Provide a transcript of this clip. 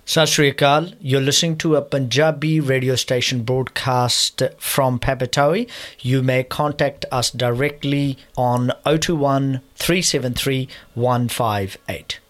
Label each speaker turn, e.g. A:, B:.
A: Sat Sri Akal, you're listening to a Punjabi radio station broadcast from Peppertoe. You may contact us directly on 021 373 158.